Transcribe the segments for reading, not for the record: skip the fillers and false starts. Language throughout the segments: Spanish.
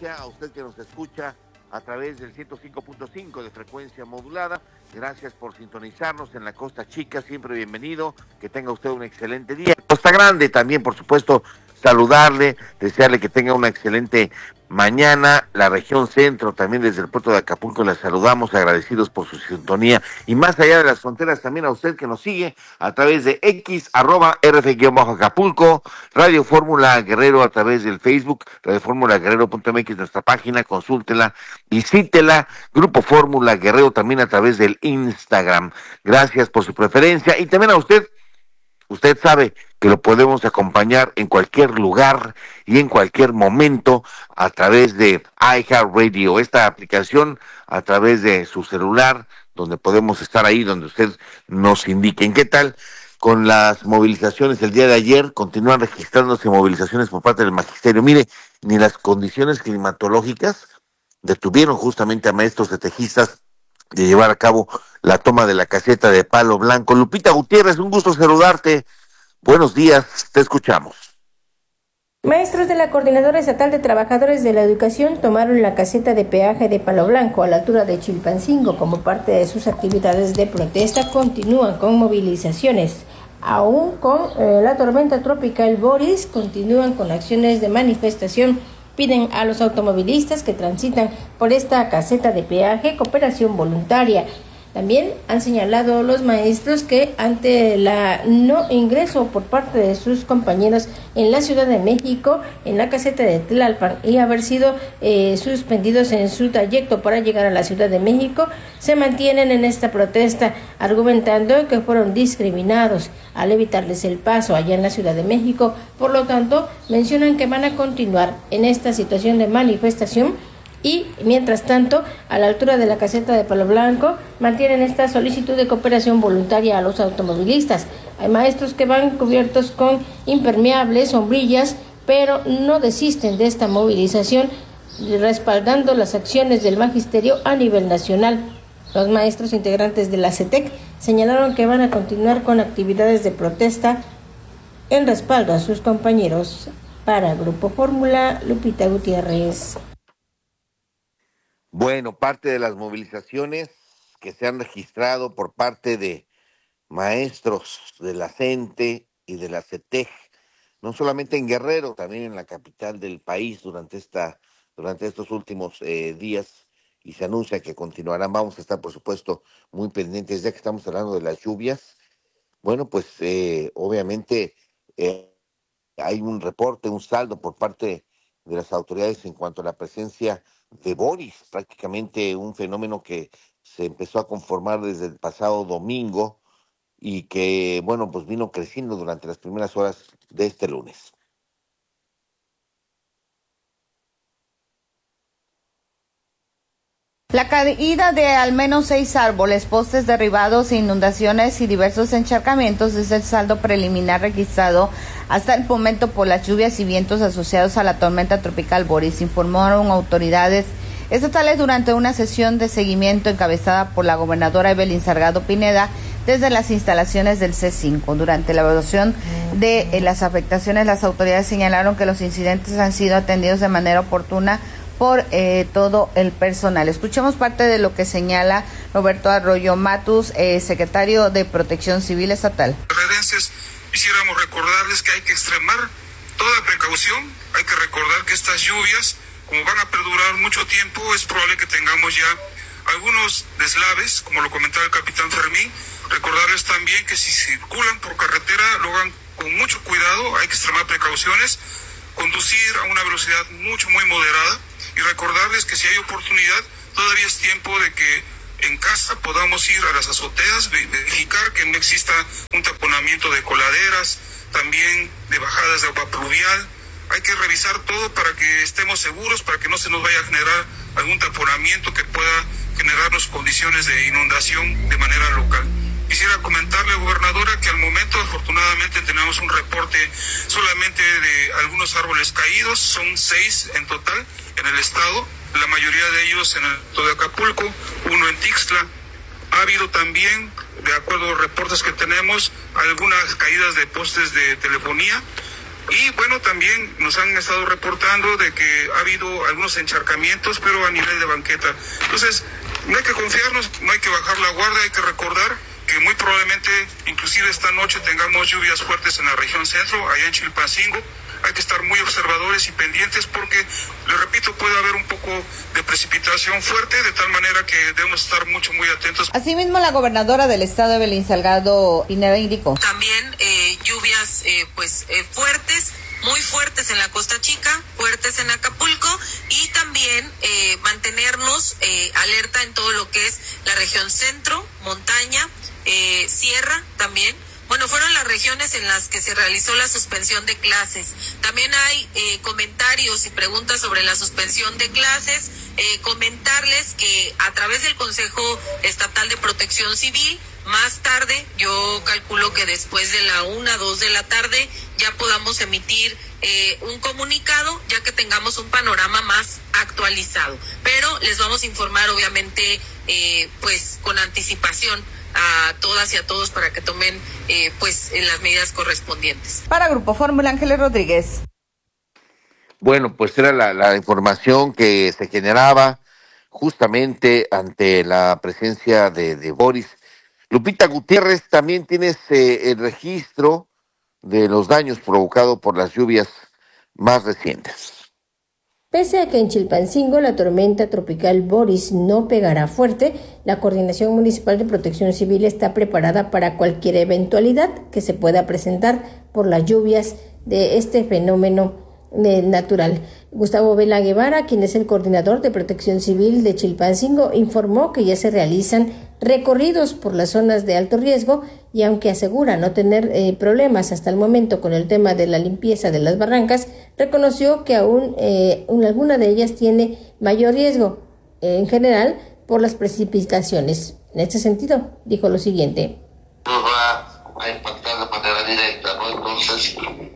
día a usted que nos escucha a través del 105.5 de frecuencia modulada. Gracias por sintonizarnos en la Costa Chica, siempre bienvenido. Que tenga usted un excelente día. Costa Grande también, por supuesto, saludarle, desearle que tenga una excelente mañana. La región centro, también desde el puerto de Acapulco, les saludamos, agradecidos por su sintonía. Y más allá de las fronteras, también a usted que nos sigue a través de X, @RF-Acapulco, Radio Fórmula Guerrero a través del Facebook, Radio Fórmula Guerrero.mx, nuestra página, consúltela, visítela, Grupo Fórmula Guerrero también a través del Instagram. Gracias por su preferencia y también a usted. Usted sabe que lo podemos acompañar en cualquier lugar y en cualquier momento a través de iHeartRadio, esta aplicación a través de su celular, donde podemos estar ahí, donde usted nos indique. ¿En qué tal? Con las movilizaciones el día de ayer, continúan registrándose movilizaciones por parte del magisterio. Mire, ni las condiciones climatológicas detuvieron justamente a maestros de tejistas de llevar a cabo la toma de la caseta de Palo Blanco. Lupita Gutiérrez, un gusto saludarte. Buenos días, te escuchamos. Maestros de la Coordinadora Estatal de Trabajadores de la Educación tomaron la caseta de peaje de Palo Blanco a la altura de Chilpancingo como parte de sus actividades de protesta. Continúan con movilizaciones. Aún con la tormenta tropical Boris, continúan con acciones de manifestación. Piden a los automovilistas que transitan por esta caseta de peaje cooperación voluntaria. También han señalado los maestros que ante la no ingreso por parte de sus compañeros en la Ciudad de México, en la caseta de Tlalpan, y haber sido suspendidos en su trayecto para llegar a la Ciudad de México, se mantienen en esta protesta, argumentando que fueron discriminados al evitarles el paso allá en la Ciudad de México. Por lo tanto, mencionan que van a continuar en esta situación de manifestación. Y, mientras tanto, a la altura de la caseta de Palo Blanco, mantienen esta solicitud de cooperación voluntaria a los automovilistas. Hay maestros que van cubiertos con impermeables, sombrillas, pero no desisten de esta movilización, respaldando las acciones del magisterio a nivel nacional. Los maestros integrantes de la CETEC señalaron que van a continuar con actividades de protesta en respaldo a sus compañeros. Para Grupo Fórmula, Lupita Gutiérrez. Bueno, parte de las movilizaciones que se han registrado por parte de maestros de la CENTE y de la CETEC, no solamente en Guerrero, también en la capital del país durante estos últimos días, y se anuncia que continuarán. Vamos a estar, por supuesto, muy pendientes, ya que estamos hablando de las lluvias. Bueno, pues obviamente hay un reporte, un saldo por parte de las autoridades en cuanto a la presencia de Boris, prácticamente un fenómeno que se empezó a conformar desde el pasado domingo y que, bueno, pues vino creciendo durante las primeras horas de este lunes. La caída de al menos 6 árboles, postes derribados, inundaciones y diversos encharcamientos es el saldo preliminar registrado hasta el momento por las lluvias y vientos asociados a la tormenta tropical Boris, informaron autoridades estatales durante una sesión de seguimiento encabezada por la gobernadora Evelyn Salgado Pineda desde las instalaciones del C5. Durante la evaluación de las afectaciones, las autoridades señalaron que los incidentes han sido atendidos de manera oportuna por todo el personal. Escuchemos parte de lo que señala Roberto Arroyo Matus, secretario de Protección Civil Estatal. Quisiéramos recordarles que hay que extremar toda precaución, hay que recordar que estas lluvias, como van a perdurar mucho tiempo, es probable que tengamos ya algunos deslaves, como lo comentaba el capitán Fermín. Recordarles también que si circulan por carretera lo hagan con mucho cuidado, hay que extremar precauciones, conducir a una velocidad muy moderada. Y recordarles que si hay oportunidad, todavía es tiempo de que en casa podamos ir a las azoteas, verificar que no exista un taponamiento de coladeras, también de bajadas de agua pluvial. Hay que revisar todo para que estemos seguros, para que no se nos vaya a generar algún taponamiento que pueda generarnos condiciones de inundación de manera local. Quisiera comentarle, gobernadora, que al momento afortunadamente tenemos un reporte solamente de algunos árboles caídos, son 6 en total en el estado, la mayoría de ellos en el estado de Acapulco, uno en Tixtla. Ha habido también, de acuerdo a los reportes que tenemos, algunas caídas de postes de telefonía. Y bueno, también nos han estado reportando de que ha habido algunos encharcamientos, pero a nivel de banqueta. Entonces, no hay que confiarnos, no hay que bajar la guardia, hay que recordar que muy probablemente, inclusive esta noche, tengamos lluvias fuertes en la región centro, allá en Chilpancingo. Hay que estar muy observadores y pendientes porque, les repito, puede haber un poco de precipitación fuerte, de tal manera que debemos estar muy atentos. Asimismo, la gobernadora del estado, Evelyn Salgado Pineda, indicó. También lluvias fuertes, muy fuertes en la Costa Chica, fuertes en Acapulco, y también mantenernos alerta en todo lo que es la región centro, montaña, sierra también. Bueno, fueron las regiones en las que se realizó la suspensión de clases. También hay comentarios y preguntas sobre la suspensión de clases. Comentarles que a través del Consejo Estatal de Protección Civil, más tarde, yo calculo que después de la 1, 2 de la tarde, ya podamos emitir un comunicado, ya que tengamos un panorama más actualizado. Pero les vamos a informar, obviamente, pues con anticipación a todas y a todos para que tomen las medidas correspondientes. Para Grupo Fórmula, Ángeles Rodríguez. Bueno, pues era la información que se generaba justamente ante la presencia de Boris. Lupita Gutiérrez, también tienes el registro de los daños provocados por las lluvias más recientes. Pese a que en Chilpancingo la tormenta tropical Boris no pegará fuerte, la Coordinación Municipal de Protección Civil está preparada para cualquier eventualidad que se pueda presentar por las lluvias de este fenómeno natural. Gustavo Vela Guevara, quien es el coordinador de Protección Civil de Chilpancingo, informó que ya se realizan recorridos por las zonas de alto riesgo y aunque asegura no tener problemas hasta el momento con el tema de la limpieza de las barrancas, reconoció que aún alguna de ellas tiene mayor riesgo en general por las precipitaciones. En este sentido, dijo lo siguiente. Nos va a impactar de manera directa, ¿no? Entonces,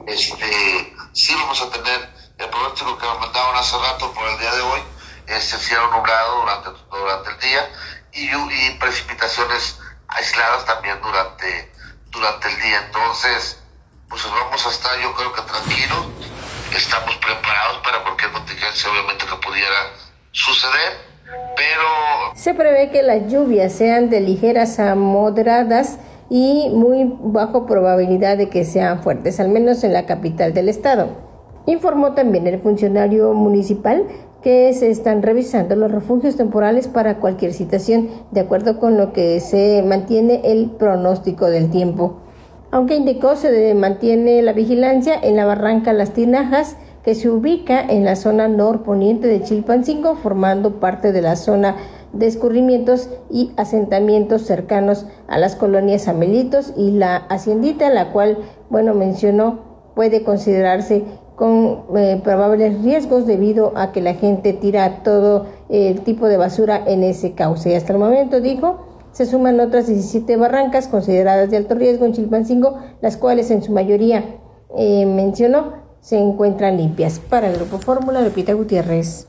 sí vamos a tener el pronóstico que nos mandaron hace rato por el día de hoy, cielo nublado durante el día y precipitaciones aisladas también durante el día. Entonces, pues vamos a estar, yo creo que tranquilos, estamos preparados para cualquier contingencia obviamente que pudiera suceder, pero se prevé que las lluvias sean de ligeras a moderadas y muy bajo probabilidad de que sean fuertes, al menos en la capital del estado. Informó también el funcionario municipal que se están revisando los refugios temporales para cualquier situación, de acuerdo con lo que se mantiene el pronóstico del tiempo. Aunque indicó se mantiene la vigilancia en la barranca Las Tinajas, que se ubica en la zona norponiente de Chilpancingo, formando parte de la zona de escurrimientos y asentamientos cercanos a las colonias Amelitos y la Haciendita, la cual, mencionó, puede considerarse con probables riesgos debido a que la gente tira todo el tipo de basura en ese cauce. Y hasta el momento, dijo, se suman otras 17 barrancas consideradas de alto riesgo en Chilpancingo, las cuales en su mayoría, mencionó, se encuentran limpias. Para el Grupo Fórmula, Lupita Gutiérrez.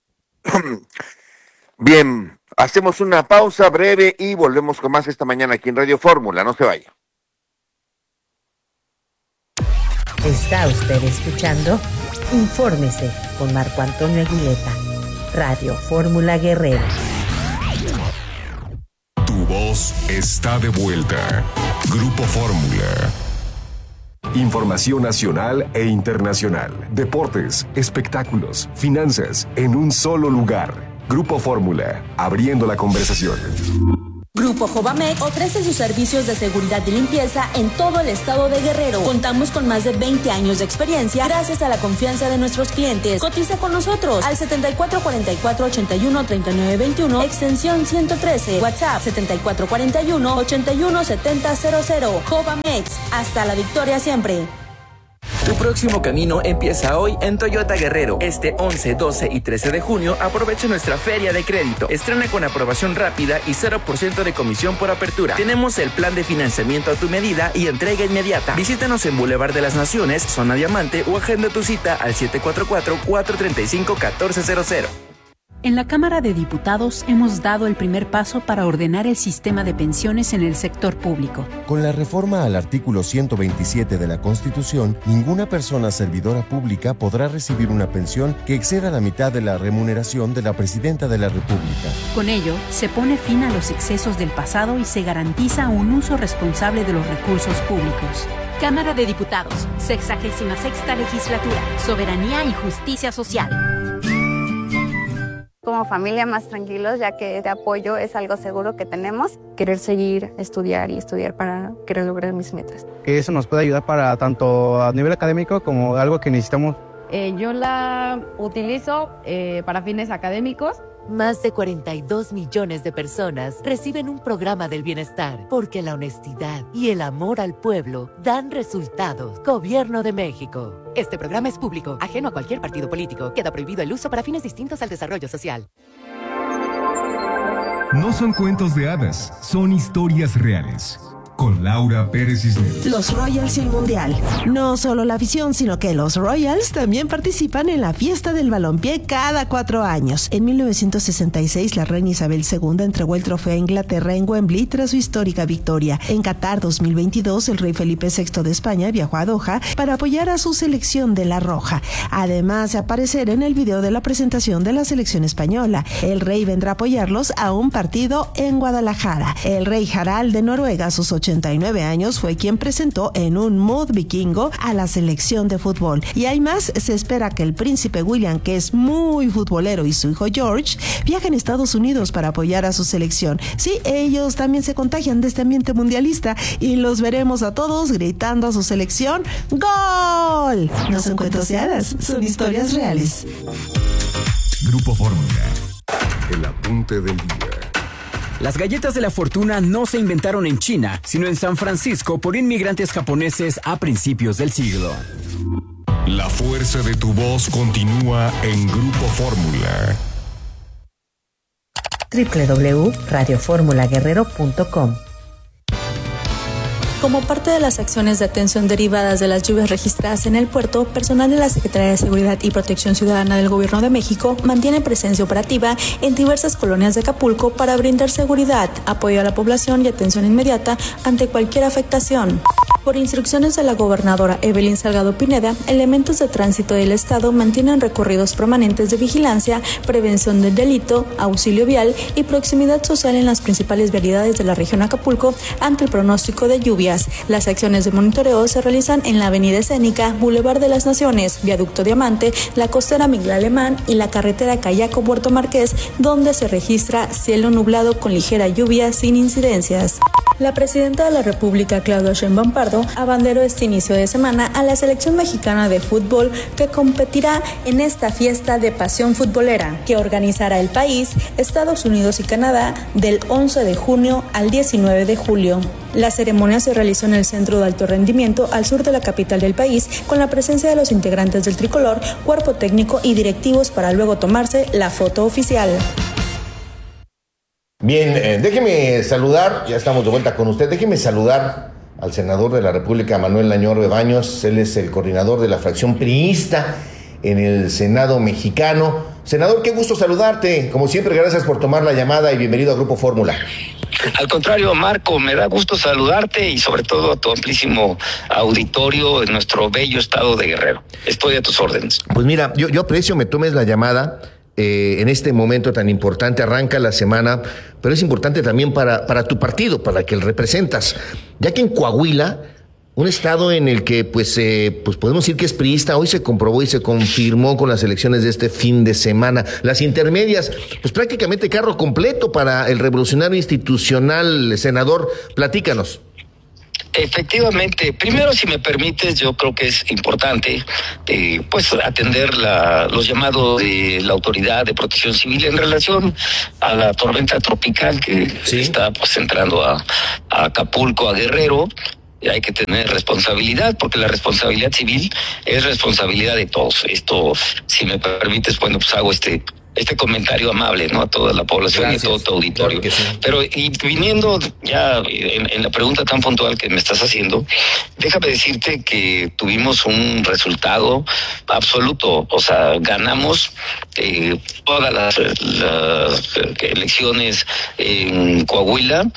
Bien, hacemos una pausa breve y volvemos con más esta mañana aquí en Radio Fórmula. No se vaya. Está usted escuchando Infórmese con Marco Antonio Aguileta, Radio Fórmula Guerrero. Tu voz está de vuelta. Grupo Fórmula. Información nacional e internacional, deportes, espectáculos, finanzas, en un solo lugar. Grupo Fórmula, abriendo la conversación. Grupo Jovamex ofrece sus servicios de seguridad y limpieza en todo el estado de Guerrero. Contamos con más de 20 años de experiencia gracias a la confianza de nuestros clientes. Cotiza con nosotros al 7444-813921, extensión 113, WhatsApp 7441-817000. Jovamex, hasta la victoria siempre. Tu próximo camino empieza hoy en Toyota Guerrero. Este 11, 12 y 13 de junio aprovecha nuestra feria de crédito. Estrena con aprobación rápida y 0% de comisión por apertura. Tenemos el plan de financiamiento a tu medida y entrega inmediata. Visítanos en Boulevard de las Naciones, Zona Diamante o agenda tu cita al 744-435-1400. En la Cámara de Diputados hemos dado el primer paso para ordenar el sistema de pensiones en el sector público. Con la reforma al artículo 127 de la Constitución, ninguna persona servidora pública podrá recibir una pensión que exceda la mitad de la remuneración de la Presidenta de la República. Con ello, se pone fin a los excesos del pasado y se garantiza un uso responsable de los recursos públicos. Cámara de Diputados, 66ª Legislatura, Soberanía y Justicia Social. Como familia más tranquilos, ya que este apoyo es algo seguro que tenemos. Querer seguir, estudiar para querer lograr mis metas. Que eso nos puede ayudar para tanto a nivel académico como algo que necesitamos. Yo la utilizo para fines académicos. Más de 42 millones de personas reciben un programa del bienestar porque la honestidad y el amor al pueblo dan resultados. Gobierno de México. Este programa es público, ajeno a cualquier partido político. Queda prohibido el uso para fines distintos al desarrollo social. No son cuentos de hadas, son historias reales. Con Laura Pérez Cisneros. Los Royals y el Mundial. No solo la afición, sino que los Royals también participan en la fiesta del balompié cada 4 años. En 1966, la reina Isabel II entregó el trofeo a Inglaterra en Wembley tras su histórica victoria. En Qatar 2022, el rey Felipe VI de España viajó a Doha para apoyar a su selección de la Roja. Además de aparecer en el video de la presentación de la selección española, el rey vendrá a apoyarlos a un partido en Guadalajara. El rey Harald de Noruega, a sus 89 años, fue quien presentó en un mood vikingo a la selección de fútbol. Y hay más, se espera que el príncipe William, que es muy futbolero, y su hijo George viajen a Estados Unidos para apoyar a su selección. Sí, ellos también se contagian de este ambiente mundialista y los veremos a todos gritando a su selección ¡Gol! No son cuentos de hadas, son historias reales. Grupo Fórmula. El apunte del día. Las galletas de la fortuna no se inventaron en China, sino en San Francisco por inmigrantes japoneses a principios del siglo. La fuerza de tu voz continúa en Grupo Fórmula. www.radioformulaguerrero.com. Como parte de las acciones de atención derivadas de las lluvias registradas en el puerto, personal de la Secretaría de Seguridad y Protección Ciudadana del Gobierno de México mantiene presencia operativa en diversas colonias de Acapulco para brindar seguridad, apoyo a la población y atención inmediata ante cualquier afectación. Por instrucciones de la gobernadora Evelyn Salgado Pineda, elementos de tránsito del Estado mantienen recorridos permanentes de vigilancia, prevención del delito, auxilio vial y proximidad social en las principales vialidades de la región Acapulco ante el pronóstico de lluvias. Las acciones de monitoreo se realizan en la Avenida Escénica, Boulevard de las Naciones, Viaducto Diamante, la costera Miguel Alemán y la carretera Cayaco-Puerto Marqués, donde se registra cielo nublado con ligera lluvia sin incidencias. La presidenta de la República, Claudia Sheinbaum Pardo, abanderó este inicio de semana a la selección mexicana de fútbol que competirá en esta fiesta de pasión futbolera que organizará el país, Estados Unidos y Canadá del 11 de junio al 19 de julio. La ceremonia se realizó en el Centro de Alto Rendimiento al sur de la capital del país con la presencia de los integrantes del tricolor, cuerpo técnico y directivos para luego tomarse la foto oficial. Bien, déjeme saludar, ya estamos de vuelta con usted, déjeme saludar al senador de la República, Manuel Añorbe Baños. Él es el coordinador de la fracción priista en el Senado mexicano. Senador, qué gusto saludarte, como siempre, gracias por tomar la llamada y bienvenido a Grupo Fórmula. Al contrario, Marco, me da gusto saludarte y sobre todo a tu amplísimo auditorio en nuestro bello estado de Guerrero. Estoy a tus órdenes. Pues mira, yo aprecio me tomes la llamada. En este momento tan importante, arranca la semana, pero es importante también para tu partido, para que representas, ya que en Coahuila, un estado en el que pues podemos decir que es priista, hoy se comprobó y se confirmó con las elecciones de este fin de semana. Las intermedias, pues prácticamente carro completo para el revolucionario institucional. Senador, platícanos. Efectivamente, primero, si me permites, yo creo que es importante pues atender los llamados de la Autoridad de Protección Civil en relación a la tormenta tropical que está pues entrando a Acapulco, a Guerrero. Y hay que tener responsabilidad, porque la responsabilidad civil es responsabilidad de todos. Esto, si me permites, bueno, pues hago este este comentario amable, ¿no? A toda la población. Gracias. Y a todo tu auditorio. Claro que sí. Pero y viniendo ya en la pregunta tan puntual que me estás haciendo, déjame decirte que tuvimos un resultado absoluto. O sea, ganamos todas las elecciones en Coahuila.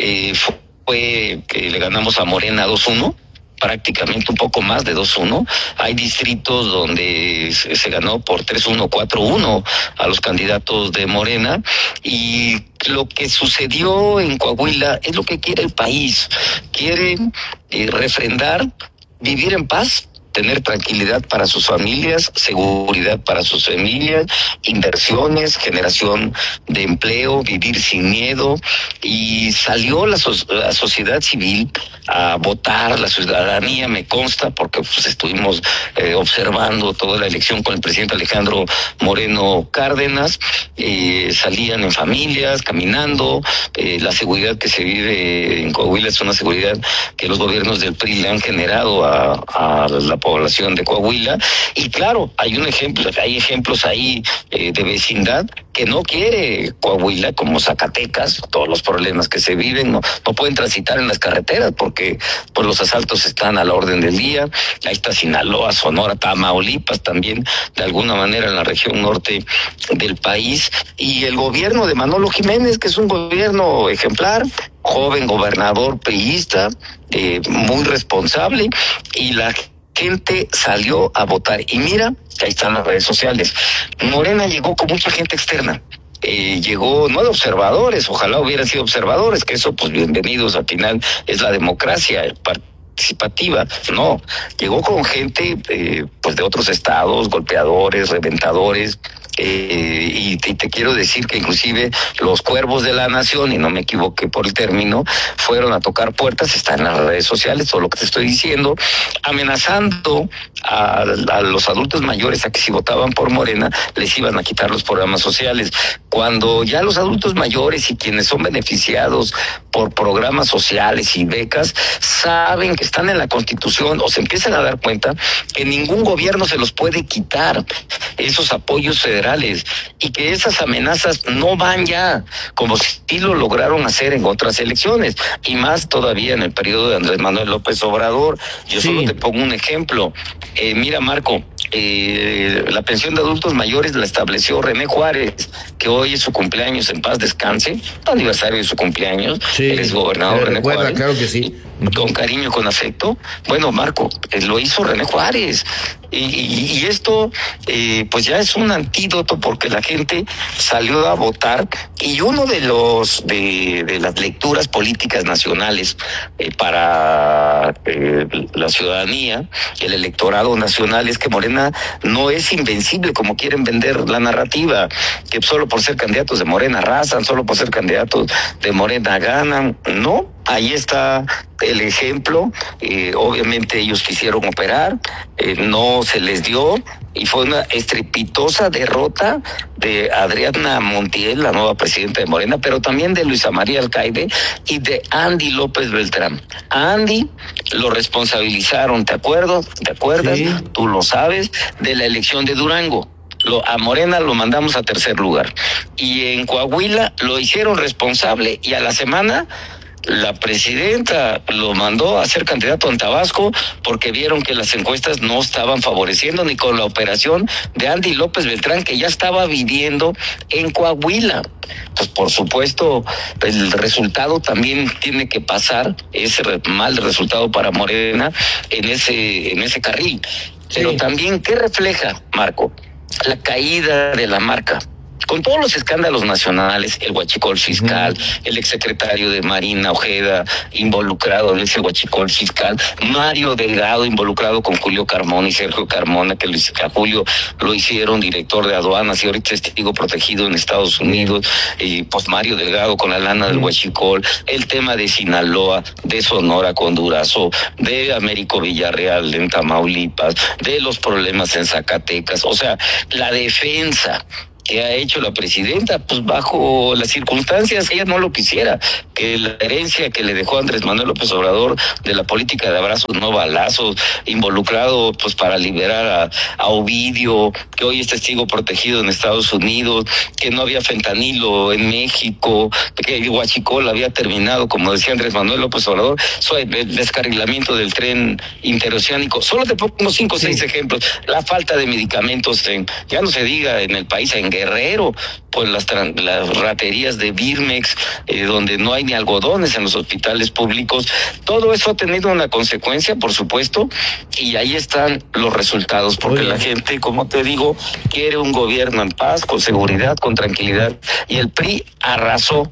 Fue que le ganamos a Morena 2-1. Prácticamente un poco más de 2-1. Hay distritos donde se ganó por 3-1, 4-1 a los candidatos de Morena, y lo que sucedió en Coahuila es lo que quiere el país. Quieren refrendar, vivir en paz, tener tranquilidad para sus familias, seguridad para sus familias, inversiones, generación de empleo, vivir sin miedo. Y salió la sociedad civil a votar, la ciudadanía, me consta, porque pues estuvimos observando toda la elección con el presidente Alejandro Moreno Cárdenas. Salían en familias, caminando. La seguridad que se vive en Coahuila es una seguridad que los gobiernos del PRI le han generado a la población de Coahuila. Y claro, hay ejemplos ahí de vecindad que no quiere Coahuila, como Zacatecas, todos los problemas que se viven, no pueden transitar en las carreteras porque pues los asaltos están a la orden del día. Ahí está Sinaloa, Sonora, Tamaulipas también, de alguna manera en la región norte del país. Y el gobierno de Manolo Jiménez, que es un gobierno ejemplar, joven gobernador priista, muy responsable, y la gente salió a votar. Y mira, ahí están las redes sociales. Morena llegó con mucha gente externa. Llegó no de observadores, ojalá hubieran sido observadores, que eso pues bienvenidos, al final es la democracia participativa. No, llegó con gente pues de otros estados, golpeadores, reventadores. Y te quiero decir que inclusive los cuervos de la nación, y no me equivoqué por el término, fueron a tocar puertas, está en las redes sociales, todo lo que te estoy diciendo, amenazando a los adultos mayores a que si votaban por Morena les iban a quitar los programas sociales, cuando ya los adultos mayores y quienes son beneficiados por programas sociales y becas saben que están en la Constitución, o se empiezan a dar cuenta que ningún gobierno se los puede quitar esos apoyos federales, y que esas amenazas no van ya, como sí lo lograron hacer en otras elecciones, y más todavía en el periodo de Andrés Manuel López Obrador. Yo solo te pongo un ejemplo. Mira, Marco, la pensión de adultos mayores la estableció René Juárez, que hoy es su cumpleaños, en paz descanse, aniversario de su cumpleaños. Él es gobernador René Juárez. Claro que sí. Con cariño, con afecto. Bueno, Marco, lo hizo René Juárez. Y esto pues ya es un antídoto, porque la gente salió a votar, y uno de las lecturas políticas nacionales para la ciudadanía, el electorado nacional, es que Morena no es invencible como quieren vender la narrativa, que solo por ser candidatos de Morena arrasan, solo por ser candidatos de Morena ganan. No, ahí está el ejemplo. Obviamente ellos quisieron operar, no se les dio, y fue una estrepitosa derrota de Adriana Montiel, la nueva presidenta de Morena, pero también de Luisa María Alcaide y de Andy López Beltrán. A Andy lo responsabilizaron, ¿te acuerdas? Sí. Tú lo sabes, de la elección de Durango. A Morena lo mandamos a tercer lugar. Y en Coahuila lo hicieron responsable, y a la semana la presidenta lo mandó a ser candidato en Tabasco, porque vieron que las encuestas no estaban favoreciendo ni con la operación de Andy López Beltrán, que ya estaba viviendo en Coahuila. Pues por supuesto, el resultado también tiene que pasar, ese mal resultado para Morena en ese carril. Pero también, ¿qué refleja, Marco? La caída de la marca. Con todos los escándalos nacionales, el huachicol fiscal, el exsecretario de Marina Ojeda involucrado en ese huachicol fiscal, Mario Delgado involucrado con Julio Carmona y Sergio Carmona, que a Julio lo hicieron director de aduanas y ahorita es testigo protegido en Estados Unidos, y pues Mario Delgado con la lana del huachicol, el tema de Sinaloa, de Sonora con Durazo, de Américo Villarreal en Tamaulipas, de los problemas en Zacatecas. O sea, la defensa que ha hecho la presidenta, pues bajo las circunstancias, ella no lo quisiera, que la herencia que le dejó Andrés Manuel López Obrador de la política de abrazos no balazos, involucrado pues para liberar a Ovidio, que hoy es testigo protegido en Estados Unidos, que no había fentanilo en México, que el huachicol había terminado, como decía Andrés Manuel López Obrador, el descarrilamiento del tren interoceánico. Solo te pongo 5 o 6 ejemplos. La falta de medicamentos, ya no se diga en el país, en Guerrero, pues las raterías de Birmex, donde no hay ni algodones en los hospitales públicos. Todo eso ha tenido una consecuencia, por supuesto, y ahí están los resultados, porque la gente, como te digo, quiere un gobierno en paz, con seguridad, con tranquilidad, y el PRI arrasó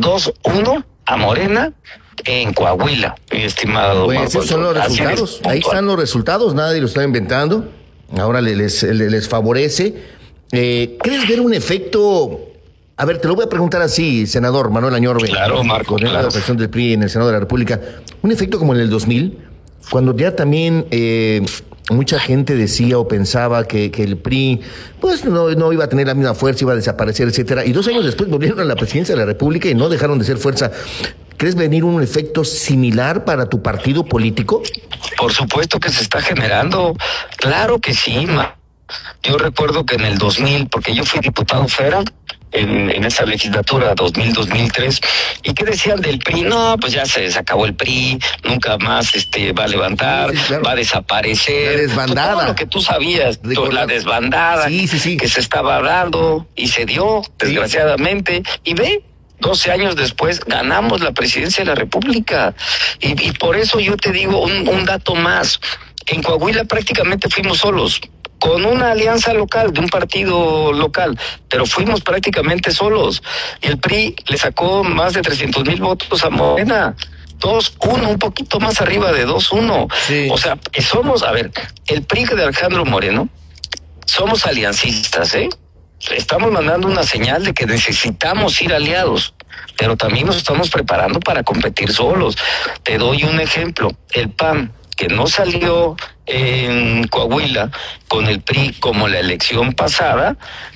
2-1 a Morena en Coahuila, mi estimado. Pues esos son los resultados, ahí están los resultados, nadie lo está inventando, ahora les favorece. ¿Crees ver un efecto? A ver, te lo voy a preguntar así, senador Manuel Añorbe. Claro, Marco, con la fracción del PRI en el Senado de la República. ¿Un efecto como en el 2000? Cuando ya también mucha gente decía o pensaba que el PRI pues no iba a tener la misma fuerza, iba a desaparecer, etcétera. Y 2 años después volvieron a la presidencia de la República y no dejaron de ser fuerza. ¿Crees venir un efecto similar para tu partido político? Por supuesto que se está generando. Claro que sí, Yo recuerdo que en el 2000, porque yo fui diputado federal en esa legislatura 2000-2003, ¿y qué decían del PRI? No, pues ya se acabó el PRI, nunca más va a levantar, sí, claro, va a desaparecer. La desbandada. Todo lo que tú sabías, la desbandada que se estaba dando y se dio, desgraciadamente, y ve, 12 años después ganamos la presidencia de la República. Y por eso yo te digo un dato más. En Coahuila prácticamente fuimos solos, con una alianza local, de un partido local, pero fuimos prácticamente solos. Y el PRI le sacó más de 300,000 votos a Morena. 2-1, un poquito más arriba de 2-1. Sí. O sea, somos, a ver, el PRI de Alejandro Moreno, somos aliancistas, Estamos mandando una señal de que necesitamos ir aliados, pero también nos estamos preparando para competir solos. Te doy un ejemplo, el PAN, que no salió en Coahuila con el PRI como la elección pasada,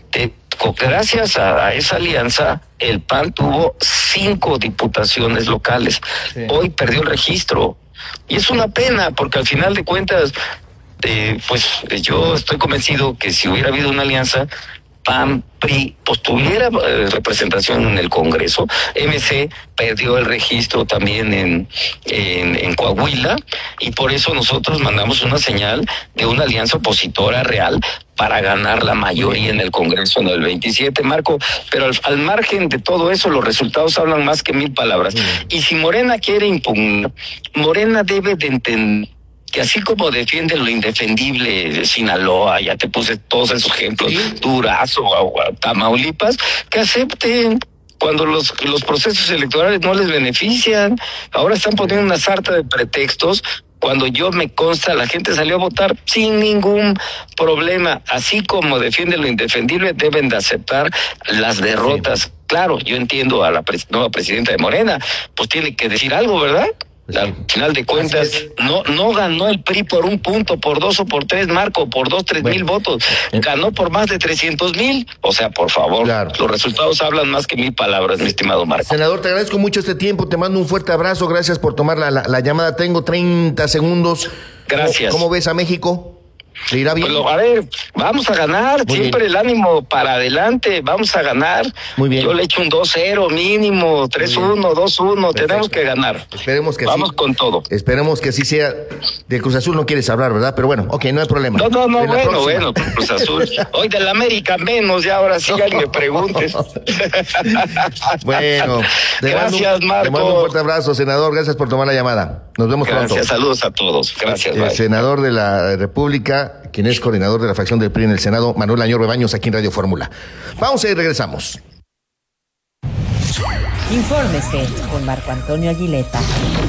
gracias a esa alianza, el PAN tuvo 5 diputaciones locales. Sí. Hoy perdió el registro. Y es una pena, porque al final de cuentas, pues yo estoy convencido que si hubiera habido una alianza, PAN, PRI, pues tuviera representación en el Congreso. MC perdió el registro también en Coahuila, y por eso nosotros mandamos una señal de una alianza opositora real para ganar la mayoría en el Congreso en el 27, Marco. Pero al margen de todo eso, los resultados hablan más que 1000 palabras. Y si Morena quiere impugnar, Morena debe de entender que así como defiende lo indefendible de Sinaloa, ya te puse todos esos ejemplos, Durazo, Tamaulipas, que acepten cuando los procesos electorales no les benefician. Ahora están poniendo una sarta de pretextos, cuando yo me consta, la gente salió a votar sin ningún problema. Así como defiende lo indefendible, deben de aceptar las derrotas. Sí. Claro, yo entiendo a la nueva presidenta de Morena, pues tiene que decir algo, ¿verdad? Al final de cuentas, no ganó el PRI por 1 punto, por 2 o por 3, Marco, por 2-3 mil votos. Ganó por más de 300,000. O sea, por favor, los resultados hablan más que 1000 palabras, mi estimado Marco. Senador, te agradezco mucho este tiempo, te mando un fuerte abrazo, gracias por tomar la llamada. Tengo 30 segundos. Gracias. ¿Cómo ves a México? ¿Le irá bien? Pues, a ver, vamos a ganar, muy siempre bien. El ánimo para adelante, vamos a ganar. Muy bien. Yo le echo un 2-0 mínimo, 3-1, 2-1, tenemos que ganar. Esperemos que vamos con todo. Esperemos que así sea. De Cruz Azul no quieres hablar, ¿verdad? Pero bueno, ok, no hay problema. No, bueno, Cruz Azul. Hoy del América menos, ya ahora sí ya me preguntes. Bueno, gracias, Marco. Te mando un fuerte abrazo, senador, gracias por tomar la llamada. Nos vemos pronto. Gracias, saludos a todos. Gracias, el senador de la República, quien es coordinador de la fracción del PRI en el Senado, Manuel Añorbe Baños, aquí en Radio Fórmula. Vamos y regresamos. Infórmese con Marco Antonio Aguileta.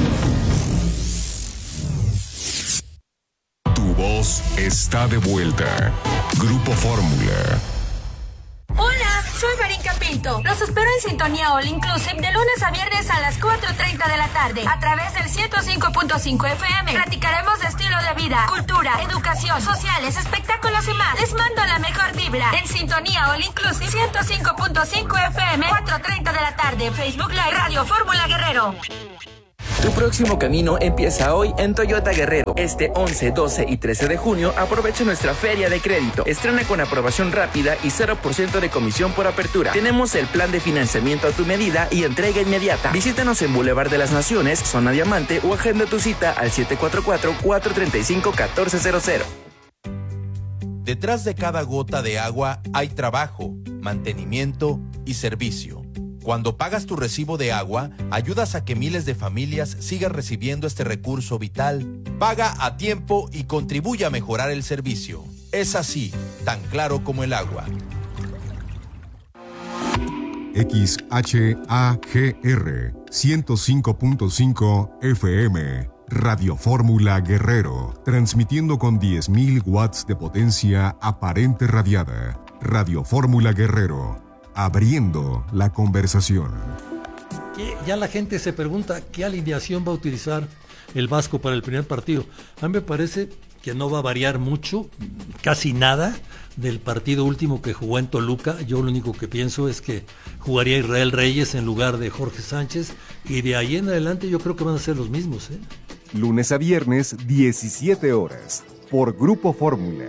Tu voz está de vuelta. Grupo Fórmula. Hola, soy Marín Pinto. Los espero en Sintonía All Inclusive de lunes a viernes a las 4:30 de la tarde a través del 105.5 FM. Platicaremos de estilo de vida, cultura, educación, sociales, espectáculos y más. Les mando la mejor Vibra en sintonía All Inclusive 105.5 FM, 4:30 de la tarde. Facebook Live Radio Fórmula Guerrero. Tu próximo camino empieza hoy en Toyota Guerrero. Este 11, 12 y 13 de junio aprovecha nuestra feria de crédito. Estrena con aprobación rápida y 0% de comisión por apertura. Tenemos el plan de financiamiento a tu medida y entrega inmediata. Visítanos en Boulevard de las Naciones, Zona Diamante, o agenda tu cita al 744-435-1400. Detrás de cada gota de agua hay trabajo, mantenimiento y servicio. Cuando pagas tu recibo de agua, ayudas a que miles de familias sigan recibiendo este recurso vital. Paga a tiempo y contribuye a mejorar el servicio. Es así, tan claro como el agua. XHAGR 105.5 FM, Radio Fórmula Guerrero, transmitiendo con 10.000 watts de potencia aparente radiada. Radio Fórmula Guerrero, abriendo la conversación. Ya la gente se pregunta qué alineación va a utilizar el Vasco para el primer partido. A mí me parece que no va a variar mucho, casi nada, del partido último que jugó en Toluca. Yo lo único que pienso es que jugaría Israel Reyes en lugar de Jorge Sánchez, y de ahí en adelante yo creo que van a ser los mismos. Lunes a viernes, 17 horas, por Grupo Fórmula.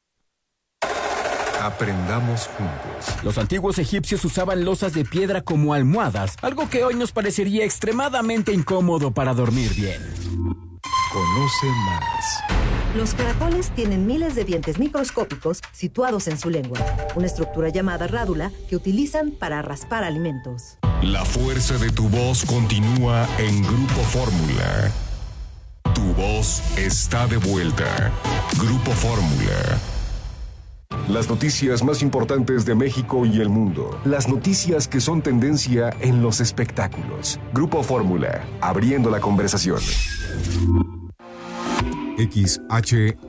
Aprendamos juntos. Los antiguos egipcios usaban losas de piedra como almohadas, algo que hoy nos parecería extremadamente incómodo para dormir bien. Conoce más. Los caracoles tienen miles de dientes microscópicos situados en su lengua, una estructura llamada rádula que utilizan para raspar alimentos. La fuerza de tu voz continúa en Grupo Fórmula. Tu voz está de vuelta. Grupo Fórmula. Las noticias más importantes de México y el mundo. Las noticias que son tendencia en los espectáculos. Grupo Fórmula, abriendo la conversación. XHAGR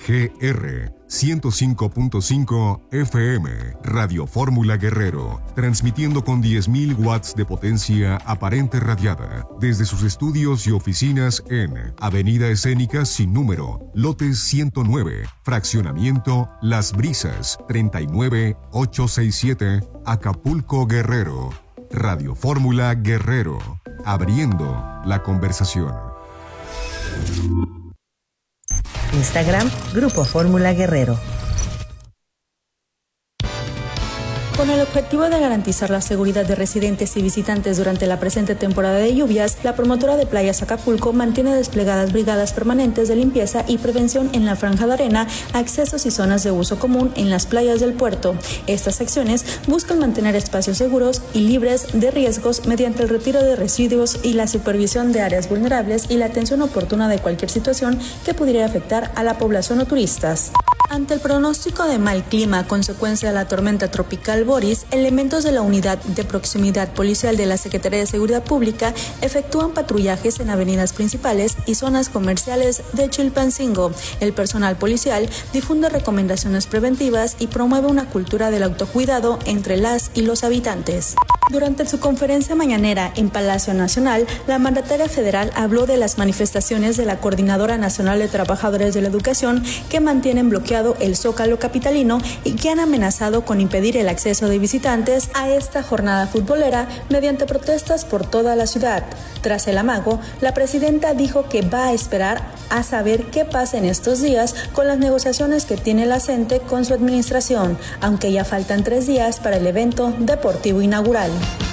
105.5 FM, Radio Fórmula Guerrero, transmitiendo con 10.000 watts de potencia aparente radiada, desde sus estudios y oficinas en Avenida Escénica sin número, lote 109, fraccionamiento Las Brisas, 39867, Acapulco, Guerrero. Radio Fórmula Guerrero, abriendo la conversación. Instagram, Grupo Fórmula Guerrero. Con el objetivo de garantizar la seguridad de residentes y visitantes durante la presente temporada de lluvias, la promotora de Playas Acapulco mantiene desplegadas brigadas permanentes de limpieza y prevención en la franja de arena, accesos y zonas de uso común en las playas del puerto. Estas acciones buscan mantener espacios seguros y libres de riesgos mediante el retiro de residuos y la supervisión de áreas vulnerables y la atención oportuna de cualquier situación que pudiera afectar a la población o turistas. Ante el pronóstico de mal clima a consecuencia de la tormenta tropical Boris, elementos de la Unidad de Proximidad Policial de la Secretaría de Seguridad Pública efectúan patrullajes en avenidas principales y zonas comerciales de Chilpancingo. El personal policial difunde recomendaciones preventivas y promueve una cultura del autocuidado entre las y los habitantes. Durante su conferencia mañanera en Palacio Nacional, la mandataria federal habló de las manifestaciones de la Coordinadora Nacional de Trabajadores de la Educación que mantienen bloqueado el Zócalo capitalino y que han amenazado con impedir el acceso de visitantes a esta jornada futbolera mediante protestas por toda la ciudad. Tras el amago, la presidenta dijo que va a esperar a saber qué pasa en estos días con las negociaciones que tiene la CENTE con su administración, aunque ya faltan 3 días para el evento deportivo inaugural.